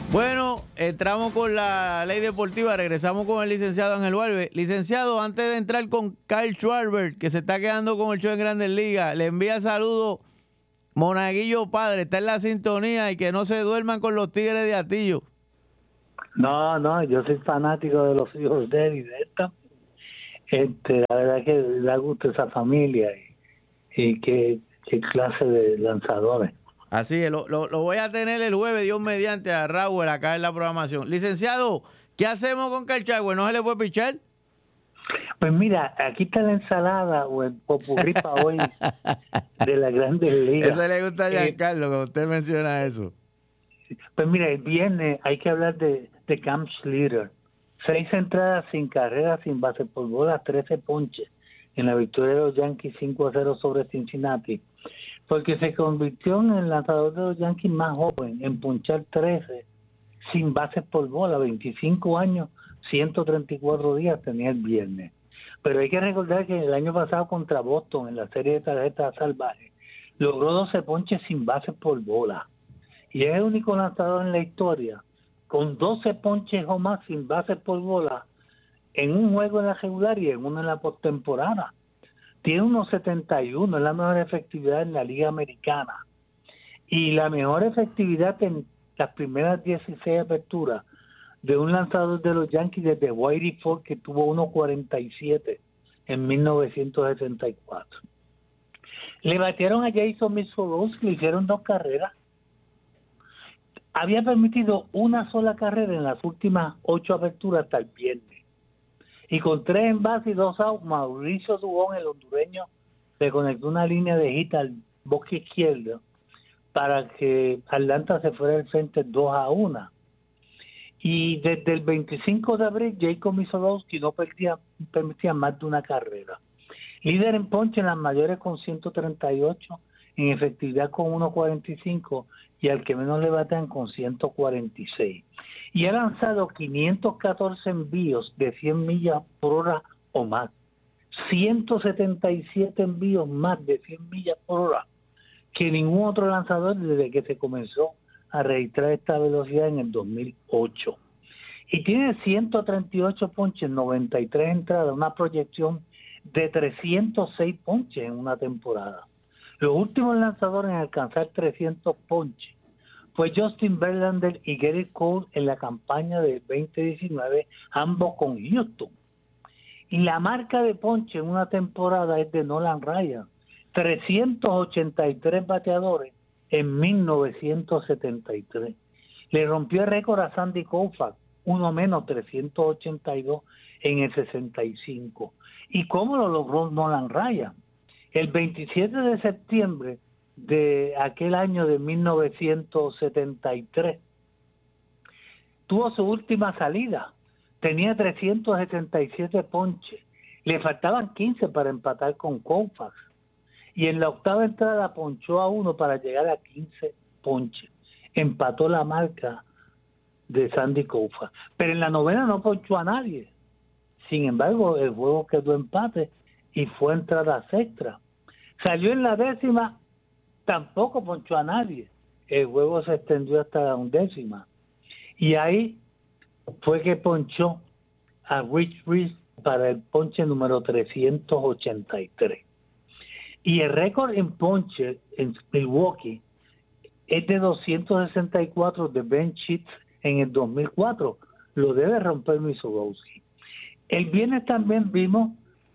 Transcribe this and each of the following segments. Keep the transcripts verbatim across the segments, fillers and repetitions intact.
Bueno, entramos con la ley deportiva, regresamos con el licenciado Ángel Valve. Licenciado, antes de entrar con Kyle Schwarber, que se está quedando con el show en Grandes Ligas, le envía saludos Monaguillo Padre, está en la sintonía y que no se duerman con los Tigres de Atillo. No, no, yo soy fanático de los hijos de él y de esta. Este, la verdad que da gusto esa familia y, y qué, qué clase de lanzadores. Así es, lo, lo, lo voy a tener el jueves, Dios mediante, a Raúl acá en la programación. Licenciado, ¿qué hacemos con Kyle Schwarber? ¿No se le puede pichar? Pues mira, aquí está la ensalada o el popurrí para hoy de las Grandes Ligas. Eso le gusta a Giancarlo, eh, cuando usted menciona eso. Pues mira, el viernes hay que hablar de, de Cam Schlitter. Seis entradas sin carrera, sin base por bola, trece ponches en la victoria de los Yankees cinco a cero sobre Cincinnati. Porque se convirtió en el lanzador de los Yankees más joven en ponchar trece sin bases por bola, veinticinco años, ciento treinta y cuatro días tenía el viernes. Pero hay que recordar que el año pasado contra Boston, en la serie de tarjetas salvajes, logró doce ponches sin bases por bola. Y es el único lanzador en la historia con doce ponches o más sin bases por bola en un juego en la regular y en uno en la postemporada. Tiene unos setenta y uno, es la mejor efectividad en la Liga Americana. Y la mejor efectividad en las primeras dieciséis aperturas de un lanzador de los Yankees desde Whitey Ford, que tuvo uno cuarenta y siete en mil novecientos sesenta y cuatro. Le batieron a Jason Mitchell, le hicieron dos carreras. Había permitido una sola carrera en las últimas ocho aperturas hasta el viernes. Y con tres en base y dos outs, Mauricio Dubón, el hondureño, le conectó una línea de hit al bosque izquierdo para que Atlanta se fuera al frente dos a uno. Y desde el veinticinco de abril, Jacob Misolowski no perdía, permitía más de una carrera. Líder en ponche en las mayores con ciento treinta y ocho, en efectividad con uno cuarenta y cinco y al que menos le batean con ciento cuarenta y seis. Y ha lanzado quinientos catorce envíos de cien millas por hora o más. ciento setenta y siete envíos más de cien millas por hora que ningún otro lanzador desde que se comenzó a registrar esta velocidad en el dos mil ocho. Y tiene ciento treinta y ocho ponches, noventa y tres entradas, una proyección de trescientos seis ponches en una temporada. Los últimos lanzadores en alcanzar trescientos ponches fue Justin Verlander y Gerrit Cole en la campaña de veinte diecinueve, ambos con Houston. Y la marca de ponche en una temporada es de Nolan Ryan, trescientos ochenta y tres bateadores en mil novecientos setenta y tres. Le rompió el récord a Sandy Koufax, uno menos, trescientos ochenta y dos en el sesenta y cinco. ¿Y cómo lo logró Nolan Ryan? El veintisiete de septiembre de aquel año de mil novecientos setenta y tres, tuvo su última salida, tenía trescientos setenta y siete ponches, le faltaban quince para empatar con Koufax, y en la octava entrada ponchó a uno para llegar a quince ponches, empató la marca de Sandy Koufax, pero en la novena no ponchó a nadie. Sin embargo, el juego quedó empate y fue entradas extra. Salió en la décima, tampoco ponchó a nadie. El juego se extendió hasta la undécima. Y ahí fue que ponchó a Rich Reese para el ponche número trescientos ochenta y tres. Y el récord en ponche en Milwaukee es de doscientos sesenta y cuatro de Ben Sheets en el dos mil cuatro. Lo debe romper Misolowski. El viernes también vimos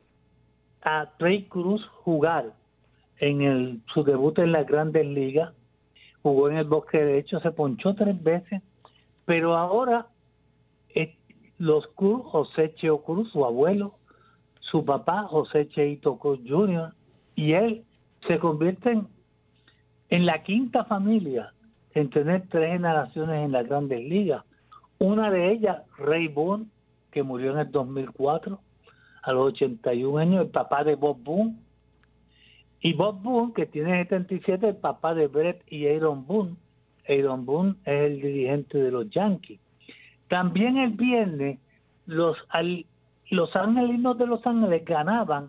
a Trey Cruz jugar en el, su debut en las Grandes Ligas. Jugó en el bosque derecho, se ponchó tres veces, pero ahora eh, los Cruz, José Cheo Cruz, su abuelo, su papá, José Cheito Cruz junior, y él se convierten en la quinta familia en tener tres generaciones en las Grandes Ligas. Una de ellas, Ray Boone, que murió en el dos mil cuatro, a los ochenta y un años, el papá de Bob Boone. Y Bob Boone, que tiene setenta y siete, el papá de Brett y Aaron Boone. Aaron Boone es el dirigente de los Yankees. También el viernes, los, al, los angelinos de Los Ángeles ganaban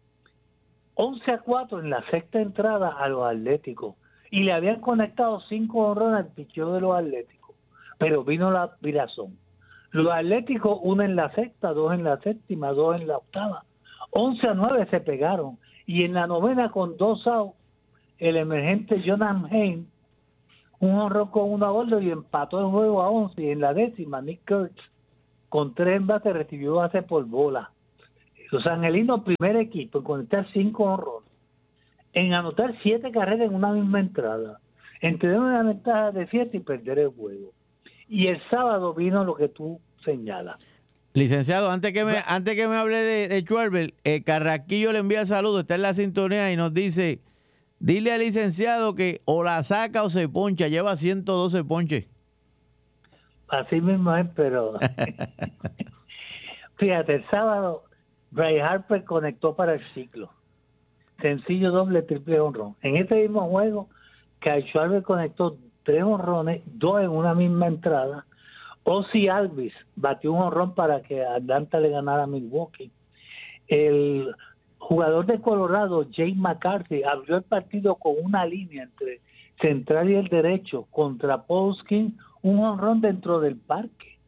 once a cuatro en la sexta entrada a los Atléticos. Y le habían conectado cinco honrones al picheo de los Atléticos. pero vino la virazón. Los Atléticos, uno en la sexta, dos en la séptima, dos en la octava. once a nueve se pegaron. Y en la novena, con dos outs, el emergente Jonathan Haynes, un honrón con una bola y empató el juego a once. Y en la décima, Nick Kurtz, con tres envases, recibió base por bola. Los angelinos, primer equipo en conectar cinco honrones, en anotar siete carreras en una misma entrada, en tener una ventaja de siete y perder el juego. Y el sábado vino lo que tú señalas. Licenciado, antes que me antes que me hable de, de Schwarber, eh, Carrasquillo le envía saludos, está en la sintonía y nos dice, dile al licenciado que o la saca o se poncha, lleva ciento doce ponches. Así mismo es, pero fíjate, el sábado Bryce Harper conectó para el ciclo. Sencillo, doble, triple honrón. En este mismo juego, Kyle Schwarber conectó tres honrones, dos en una misma entrada. Ozzie Albies batió un honrón para que Atlanta le ganara a Milwaukee. El jugador de Colorado, Jake McCarthy, abrió el partido con una línea entre central y el derecho contra Poskin, un honrón dentro del parque.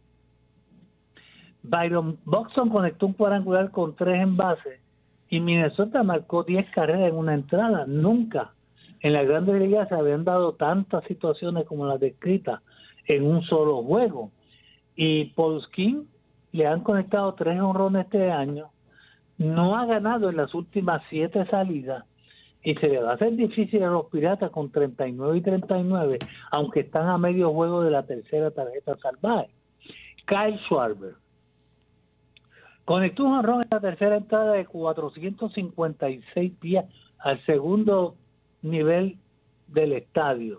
Byron Buxton conectó un cuadrangular con tres envases y Minnesota marcó diez carreras en una entrada. Nunca en la Grandes Ligas se habían dado tantas situaciones como las descritas en un solo juego. Y Poskin le han conectado tres honrones este año. No ha ganado en las últimas siete salidas y se le va a hacer difícil a los Piratas con treinta y nueve y treinta y nueve, aunque están a medio juego de la tercera tarjeta salvaje. Kyle Schwarber conectó un honrón en la tercera entrada de cuatrocientos cincuenta y seis pies al segundo nivel del estadio.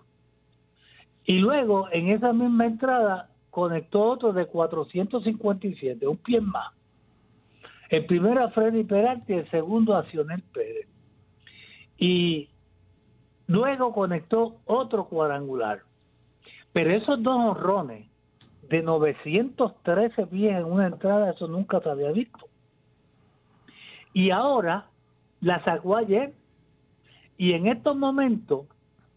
Y luego, en esa misma entrada, conectó otro de cuatrocientos cincuenta y siete, un pie más. El primero a Freddy Peralta y el segundo a Cionel Pérez. Y luego conectó otro cuadrangular. Pero esos dos honrones de novecientos trece pies en una entrada, eso nunca se había visto. Y ahora la sacó ayer. Y en estos momentos,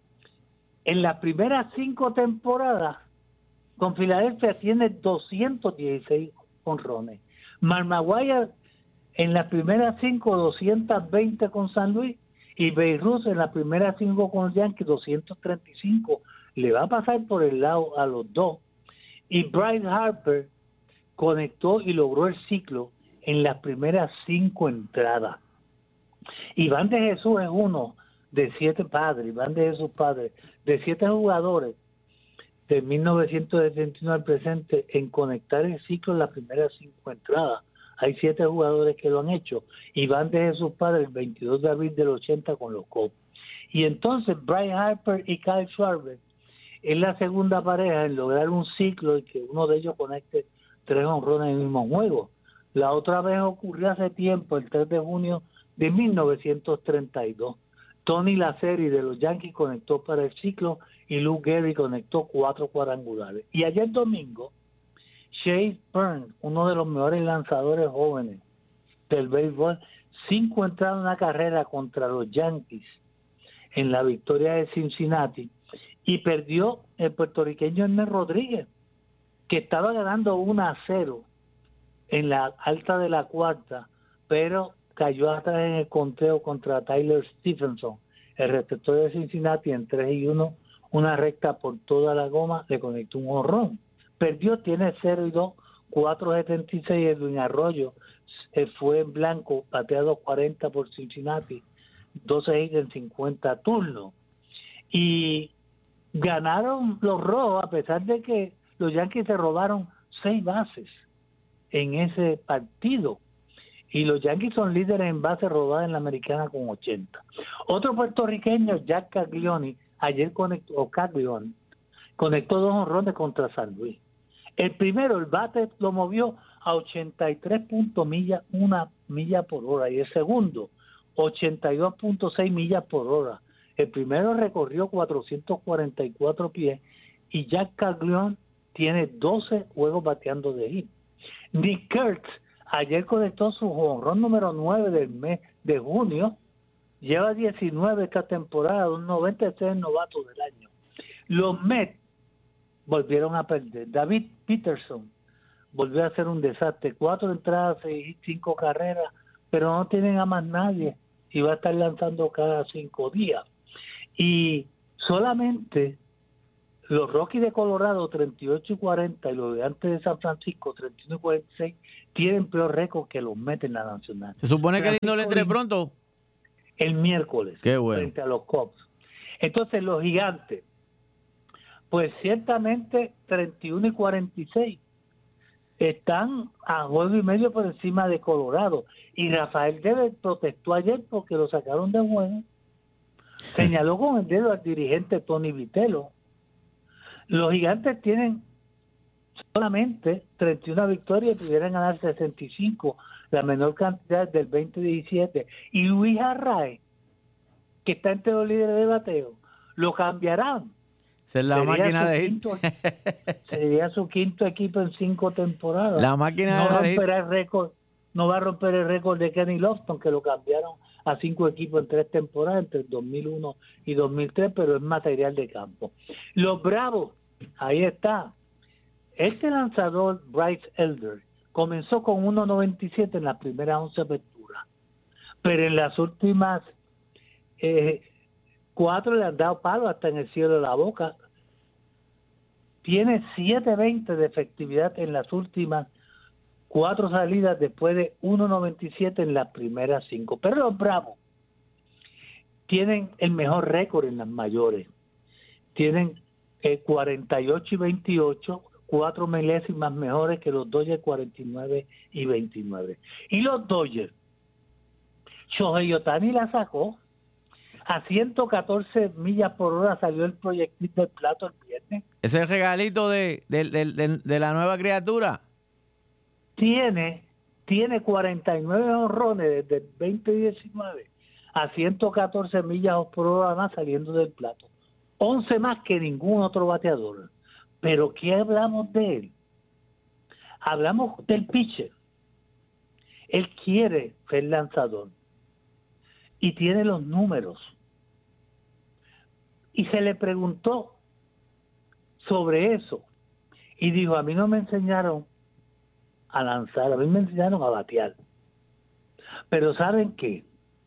en las primeras cinco temporadas, con Filadelfia tiene doscientos dieciséis honrones. Mark Maguire en las primeras cinco, doscientos veinte con San Luis, y Beirut en las primeras cinco con los Yankees, doscientos treinta y cinco. Le va a pasar por el lado a los dos. Y Bryce Harper conectó y logró el ciclo en las primeras cinco entradas. Iván de Jesús es uno de siete padres, Iván de Jesús padre, de siete jugadores de mil novecientos setenta y nueve al presente en conectar el ciclo en las primeras cinco entradas. Hay siete jugadores que lo han hecho. Iván de Jesús padre el veintidós de abril del ochenta con los Cubs. Y entonces Bryce Harper y Kyle Schwarber es la segunda pareja en lograr un ciclo y que uno de ellos conecte tres honrones en el mismo juego. La otra vez ocurrió hace tiempo, el tres de junio de mil novecientos treinta y dos. Tony Lazzeri de los Yankees conectó para el ciclo y Lou Gehrig conectó cuatro cuadrangulares. Y ayer domingo, Chase Burns, uno de los mejores lanzadores jóvenes del béisbol, cinco entradas en una carrera contra los Yankees en la victoria de Cincinnati, y perdió el puertorriqueño Ernest Rodríguez, que estaba ganando uno a cero en la alta de la cuarta, pero cayó atrás en el conteo contra Tyler Stephenson, el receptor de Cincinnati, en tres y uno, una recta por toda la goma, le conectó un honrón. Perdió, tiene cero y dos, cuatro setenta y seis. Edwin Arroyo se fue en blanco, bateado cuarenta por Cincinnati, doce hits en cincuenta turnos. Y ganaron los rojos, a pesar de que los Yankees se robaron seis bases en ese partido. Y los Yankees son líderes en bases robadas en la americana con ochenta. Otro puertorriqueño, Jack Caglioni, ayer conectó, o Caglioni, conectó dos honrones contra San Luis. El primero, el bate lo movió a ochenta y tres punto millas, una milla por hora. Y el segundo, ochenta y dos punto seis millas por hora. El primero recorrió cuatrocientos cuarenta y cuatro pies y Jack Caglioni tiene doce juegos bateando de hit. Nick Kurtz ayer conectó su jonrón número nueve del mes de junio. Lleva diecinueve esta temporada, un noventa y tres novato del año. Los Mets volvieron a perder. David Peterson volvió a hacer un desastre. Cuatro entradas y cinco carreras, pero no tienen a más nadie y va a estar lanzando cada cinco días. Y solamente los Rockies de Colorado, treinta y ocho y cuarenta, y los de antes de San Francisco, treinta y uno y cuarenta y seis, tienen peor récord que los Mets en la Nacional. ¿Se supone que Lindor entre pronto? El miércoles, Qué bueno, frente a los Cubs. Entonces, los Gigantes, pues ciertamente treinta y uno y cuarenta y seis, están a juego y medio por encima de Colorado. Y Rafael Devers protestó ayer porque lo sacaron de juego. Señaló con el dedo al dirigente Tony Vitello. Los Gigantes tienen solamente treinta y una victorias y pudieran ganar sesenta y cinco, la menor cantidad del veinte diecisiete. Y Luis Arraez, que está entre los líderes de bateo, lo cambiarán. Esa es la sería máquina de quinto, sería su quinto equipo en cinco temporadas. La máquina no de romperá el récord, no va a romper el récord de Kenny Lofton, que lo cambiaron a cinco equipos en tres temporadas, entre el dos mil uno y dos mil tres, pero es material de campo. Los Bravos, ahí está. Este lanzador, Bryce Elder, comenzó con uno noventa y siete en las primeras once aperturas, pero en las últimas eh, cuatro le han dado palo hasta en el cielo de la boca. Tiene siete veinte de efectividad en las últimas cuatro salidas después de uno noventa y siete en las primeras cinco. Pero los Bravos tienen el mejor récord en las mayores. Tienen eh, cuarenta y ocho y veintiocho, cuatro milésimas mejores que los Dodgers, cuarenta y nueve y veintinueve. Y los Dodgers, Shohei Ohtani la sacó a ciento catorce millas por hora, salió el proyectil del plato el viernes. ¿Es el regalito de, de, de, de, de la nueva criatura? Tiene, tiene cuarenta y nueve honrones desde el veinte diecinueve a ciento catorce millas por hora más saliendo del plato. once más que ningún otro bateador. Pero ¿qué hablamos de él? Hablamos del pitcher. Él quiere ser lanzador y tiene los números. Y se le preguntó sobre eso y dijo, a mí no me enseñaron a lanzar, a mí me enseñaron a batear. Pero ¿saben qué?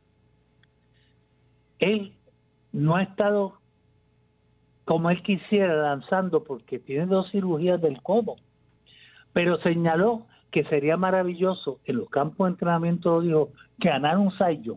Él no ha estado como él quisiera lanzando porque tiene dos cirugías del codo, pero señaló que sería maravilloso en los campos de entrenamiento, lo dijo, que ganar un Cy Young.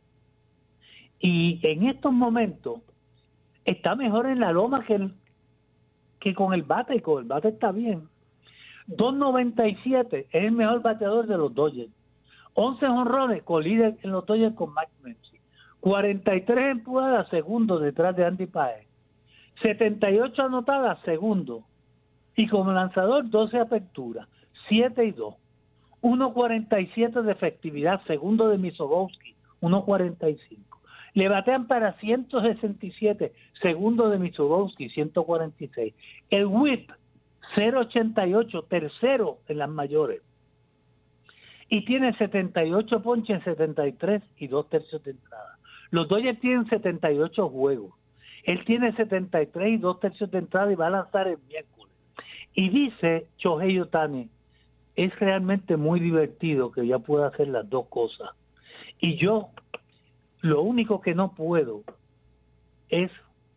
Y en estos momentos está mejor en la loma que, el, que con el bate, y con el bate está bien. dos noventa y siete es el mejor bateador de los Dodgers. once jonrones, colíder en los Dodgers con Mike Menzi. cuarenta y tres empujadas, segundo detrás de Andy Páez. setenta y ocho anotadas, segundo. Y como lanzador, doce aperturas, siete y dos. uno cuarenta y siete de efectividad, segundo de Misobowski, uno cuarenta y cinco. Le batean para ciento sesenta y siete, segundo de Misobowski, ciento cuarenta y seis. El whip, cero ochenta y ocho, tercero en las mayores. Y tiene setenta y ocho ponches en setenta y tres y dos tercios de entrada. Los Dodgers tienen setenta y ocho juegos. Él tiene setenta y tres y dos tercios de entrada y va a lanzar el miércoles. Y dice Shohei Ohtani, es realmente muy divertido que ya pueda hacer las dos cosas. Y yo, lo único que no puedo es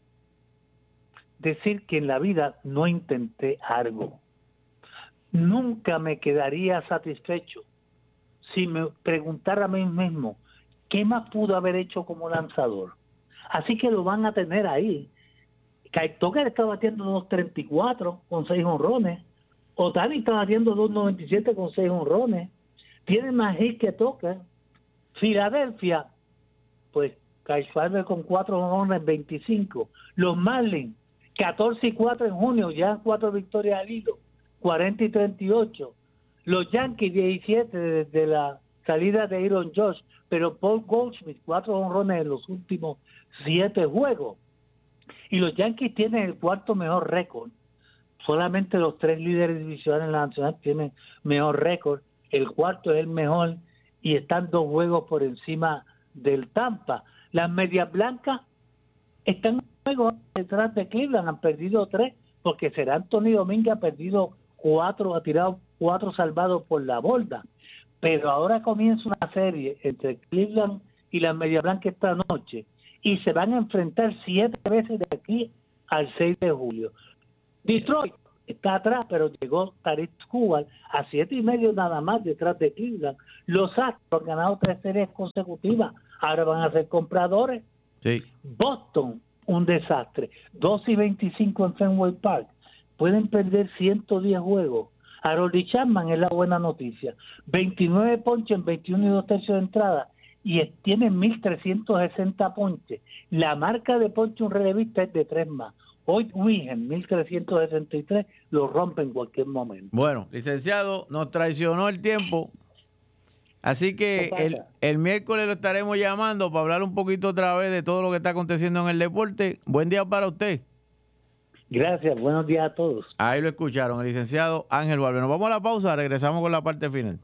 decir que en la vida no intenté algo. Nunca me quedaría satisfecho si me preguntara a mí mismo qué más pudo haber hecho como lanzador. Así que lo van a tener ahí. Kyle Tucker está batiendo dos treinta y cuatro con seis honrones. Ohtani está batiendo dos noventa y siete con seis honrones. Tiene más hits que Tucker. Filadelfia, pues Kyle Schwarber con cuatro honrones, veinticinco. Los Marlins, catorce y cuatro en junio, ya cuatro victorias al hilo, cuarenta y treinta y ocho. Los Yankees, diecisiete desde la salida de Aaron Judge, pero Paul Goldschmidt, cuatro honrones en los últimos siete juegos. Y los Yankees tienen el cuarto mejor récord. Solamente los tres líderes divisionales en la nacional tienen mejor récord. El cuarto es el mejor y están dos juegos por encima del Tampa. Las Medias Blancas están juegos detrás de Cleveland, han perdido tres, porque Ser Anthony Domínguez ha perdido cuatro, ha tirado cuatro salvados por la borda, pero ahora comienza una serie entre Cleveland y las Medias Blancas esta noche, y se van a enfrentar siete veces de aquí al seis de julio. Detroit está atrás, pero llegó Tarik Skubal a siete y medio nada más detrás de Cleveland. Los Astros han ganado tres series consecutivas, ahora van a ser compradores. Sí. Boston, un desastre, dos y veinticinco en Fenway Park, pueden perder ciento diez juegos. Harold Chapman es la buena noticia, veintinueve ponches en veintiuno y dos tercios de entrada, y tiene mil trescientos sesenta ponches. La marca de ponche un relevista es de tres más. Hoy Wigen, mil trescientos sesenta y tres, lo rompe en cualquier momento. Bueno, licenciado, nos traicionó el tiempo. Así que el, el miércoles lo estaremos llamando para hablar un poquito otra vez de todo lo que está aconteciendo en el deporte. Buen día para usted. Gracias, buenos días a todos. Ahí lo escucharon, el licenciado Ángel Barber. Nos vamos a la pausa, regresamos con la parte final.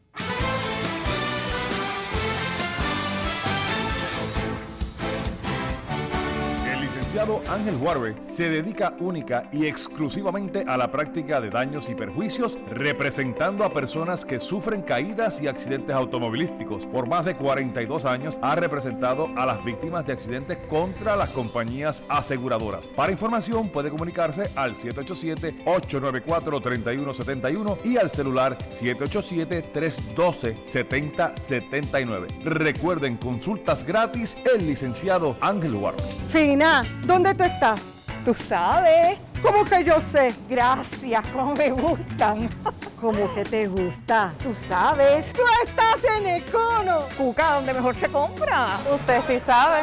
El licenciado Ángel Warbe se dedica única y exclusivamente a la práctica de daños y perjuicios, representando a personas que sufren caídas y accidentes automovilísticos. Por más de cuarenta y dos años ha representado a las víctimas de accidentes contra las compañías aseguradoras. Para información puede comunicarse al siete ocho siete, ocho nueve cuatro, tres uno siete uno y al celular siete ocho siete, tres uno dos, siete cero siete nueve. Recuerden, consultas gratis, el licenciado Ángel Warbe. Fina, ¿dónde tú estás? Tú sabes. ¿Cómo que yo sé? Gracias, cómo me gustan. ¿Cómo que te gusta? Tú sabes. ¡Tú estás en Econo! Cuca, donde mejor se compra. Usted sí sabe.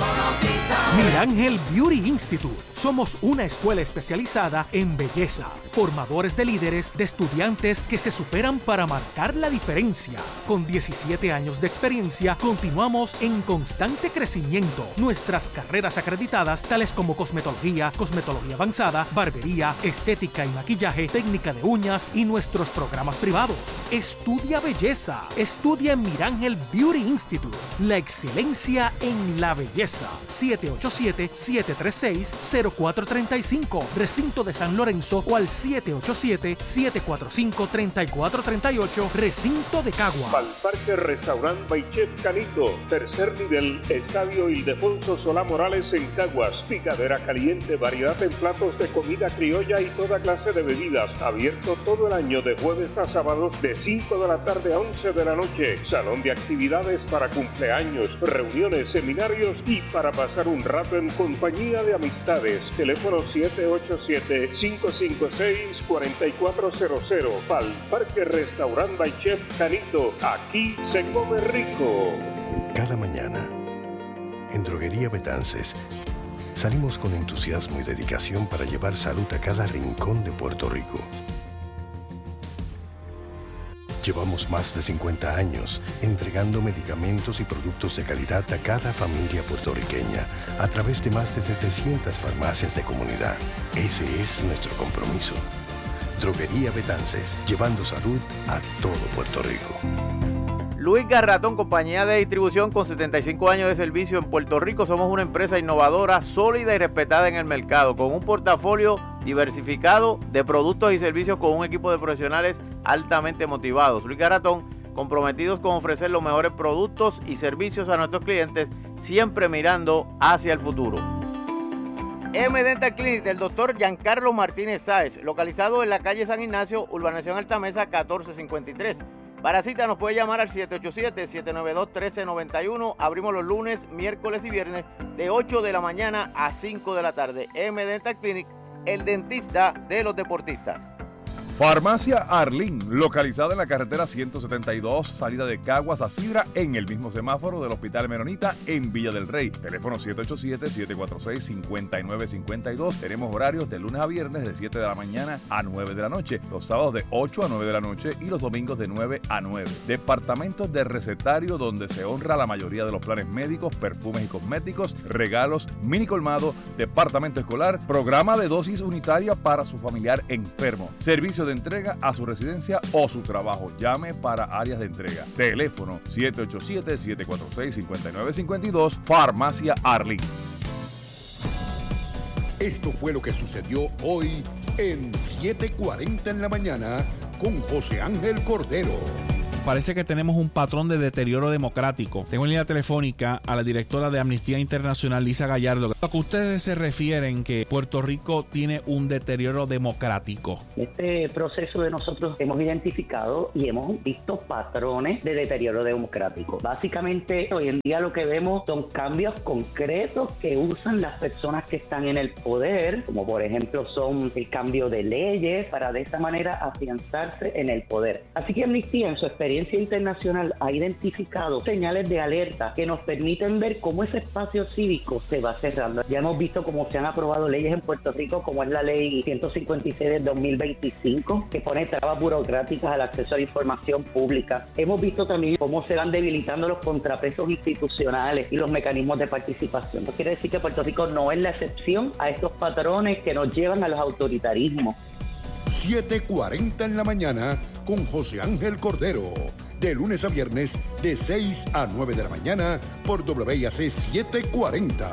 Mirangel Beauty Institute. Somos una escuela especializada en belleza, formadores de líderes, de estudiantes que se superan para marcar la diferencia. Con diecisiete años de experiencia, continuamos en constante crecimiento. Nuestras carreras acreditadas, tales como cosmetología, cosmetología avanzada, barbería, estética y maquillaje, técnica de uñas y nuestros programas privados. Estudia belleza. Estudia en Mirangel Beauty Institute. La excelencia en la belleza. siete ocho siete, siete tres seis, cero cuatro tres cinco, recinto de San Lorenzo, o al siete ocho siete, siete cuatro cinco, tres cuatro tres ocho, recinto de Caguas. Valparque Restaurant by Chef Canito, tercer nivel, Estadio Ildefonso Solá Morales en Caguas, picadera caliente, variedad en platos de comida criolla y toda clase de bebidas, abierto todo el año de jueves a sábados de cinco de la tarde a once de la noche, salón de actividades para cumpleaños, reuniones, seminarios y para pasar un rato en compañía de amistades. Teléfono siete ocho siete, cinco cinco seis, cuatro cuatro cero cero. Valparque Restaurant by Chef Canito. Aquí se come rico. Cada mañana, en Droguería Betances, salimos con entusiasmo y dedicación para llevar salud a cada rincón de Puerto Rico. Llevamos más de cincuenta años entregando medicamentos y productos de calidad a cada familia puertorriqueña a través de más de setecientas farmacias de comunidad. Ese es nuestro compromiso. Droguería Betances, llevando salud a todo Puerto Rico. Luis Garratón, compañía de distribución con setenta y cinco años de servicio en Puerto Rico. Somos una empresa innovadora, sólida y respetada en el mercado, con un portafolio diversificado de productos y servicios con un equipo de profesionales altamente motivados. Luis Garratón, comprometidos con ofrecer los mejores productos y servicios a nuestros clientes, siempre mirando hacia el futuro. M Dental Clinic del doctor Giancarlo Martínez Sáez, localizado en la calle San Ignacio, urbanización Altamesa catorce cincuenta y tres. Para cita nos puede llamar al siete ocho siete, siete nueve dos, uno tres nueve uno. Abrimos los lunes, miércoles y viernes de ocho de la mañana a cinco de la tarde. M Dental Clinic, el dentista de los deportistas. Farmacia Arlín, localizada en la carretera ciento setenta y dos, salida de Caguas a Sidra, en el mismo semáforo del Hospital Menonita en Villa del Rey. Teléfono siete ocho siete, siete cuatro seis, cinco nueve cinco dos. Tenemos horarios de lunes a viernes de siete de la mañana a nueve de la noche, los sábados de ocho a nueve de la noche y los domingos de nueve a nueve. Departamento de recetario, donde se honra la mayoría de los planes médicos, perfumes y cosméticos, regalos, mini colmado, departamento escolar, programa de dosis unitaria para su familiar enfermo, servicio de entrega a su residencia o su trabajo. Llame para áreas de entrega. Teléfono siete ocho siete, siete cuatro seis, cinco nueve cinco dos. Farmacia Arlín. Esto fue lo que sucedió hoy en siete cuarenta en la mañana con José Ángel Cordero. Parece que tenemos un patrón de deterioro democrático. Tengo en línea telefónica a la directora de Amnistía Internacional, Lisa Gallardo. ¿A qué ustedes se refieren que Puerto Rico tiene un deterioro democrático? Este proceso de nosotros hemos identificado y hemos visto patrones de deterioro democrático. Básicamente, hoy en día lo que vemos son cambios concretos que usan las personas que están en el poder, como por ejemplo son el cambio de leyes para de esta manera afianzarse en el poder. Así que Amnistía, en su experiencia internacional, ha identificado señales de alerta que nos permiten ver cómo ese espacio cívico se va cerrando. Ya hemos visto cómo se han aprobado leyes en Puerto Rico, como es la ley ciento cincuenta y seis del dos mil veinticinco, que pone trabas burocráticas al acceso a la información pública. Hemos visto también cómo se van debilitando los contrapesos institucionales y los mecanismos de participación. Esto quiere decir que Puerto Rico no es la excepción a estos patrones que nos llevan a los autoritarismos. siete cuarenta en la mañana con José Ángel Cordero. De lunes a viernes, de seis a nueve de la mañana, por W I A C setecientos cuarenta.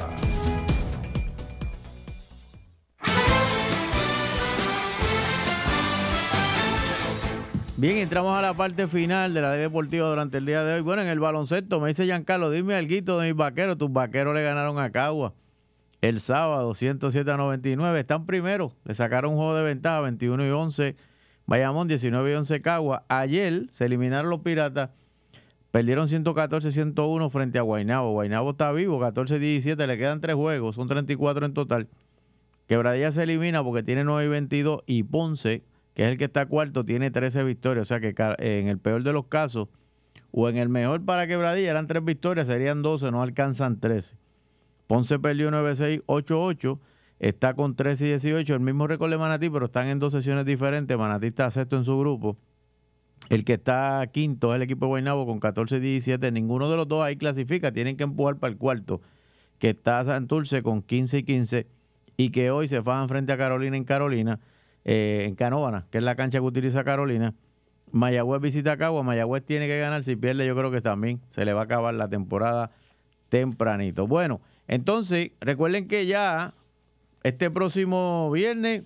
Bien, entramos a la parte final de la ley deportiva durante el día de hoy. Bueno, en el baloncesto, me dice Giancarlo, dime alguito de mis vaqueros. Tus vaqueros le ganaron a Cagua el sábado, ciento siete a noventa y nueve. Están primero, le sacaron un juego de ventaja, veintiuno y once. Bayamón, diecinueve y once Cagua. Ayer se eliminaron los Piratas, perdieron ciento catorce a ciento uno frente a Guaynabo. Guaynabo está vivo, catorce a diecisiete, le quedan tres juegos, son treinta y cuatro en total. Quebradilla se elimina porque tiene nueve y veintidós, y Ponce, que es el que está cuarto, tiene trece victorias. O sea que en el peor de los casos, o en el mejor para Quebradilla, eran tres victorias, serían doce, no alcanzan trece. Ponce perdió nueve seis, ocho ocho, está con trece y dieciocho, el mismo récord de Manatí, pero están en dos sesiones diferentes. Manatí está sexto en su grupo. El que está quinto es el equipo de Guaynabo con catorce y diecisiete. Ninguno de los dos ahí clasifica, tienen que empujar para el cuarto, que está Santurce con quince y quince, y que hoy se fajan frente a Carolina en Carolina, eh, en Canóvana, que es la cancha que utiliza Carolina. Mayagüez visita a Cagua. Mayagüez tiene que ganar, si pierde yo creo que también se le va a acabar la temporada tempranito. Bueno, entonces, recuerden que ya este próximo viernes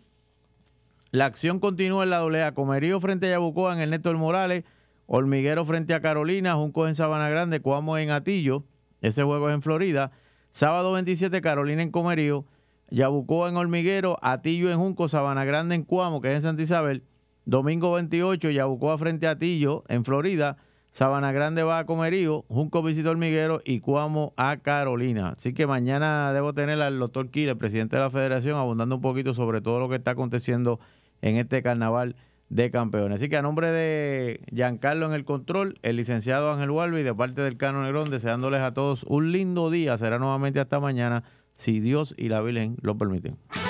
la acción continúa en la doble A. Comerío frente a Yabucoa en el Néstor Morales, Hormiguero frente a Carolina, Juncos en Sabana Grande, Coamo en Atillo. Ese juego es en Florida. Sábado veintisiete, Carolina en Comerío, Yabucoa en Hormiguero, Atillo en Juncos, Sabana Grande en Coamo, que es en Santa Isabel. Domingo veintiocho, Yabucoa frente a Atillo en Florida. Sabana Grande va a Comerío, Junco visita Hormiguero y Coamo a Carolina. Así que mañana debo tener al doctor Kile, presidente de la federación, abundando un poquito sobre todo lo que está aconteciendo en este carnaval de campeones. Así que a nombre de Giancarlo en el control, el licenciado Ángel Walby y de parte del Cano Negrón, deseándoles a todos un lindo día. Será nuevamente hasta mañana, si Dios y la Virgen lo permiten.